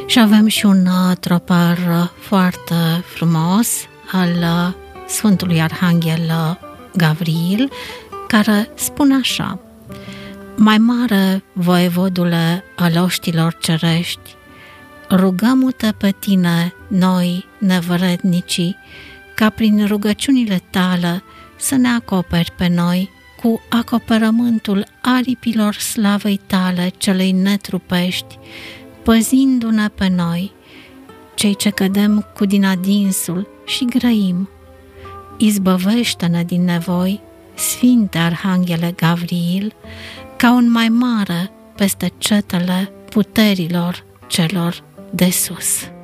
Și avem și un tropar foarte frumos al Sfântului Arhanghel Gavriil, care spune așa: Mai mare, voievodule al oștilor cerești, rugăm-te pe tine, noi, nevrednicii, ca prin rugăciunile tale să ne acoperi pe noi cu acoperământul aripilor slavei tale celei netrupești, păzindu-ne pe noi, cei ce cădem cu din adinsul și grăim. Izbăvește-ne din nevoi, Sfinte Arhanghele Gavriil, ca un mai mare peste cetele puterilor celor de sus.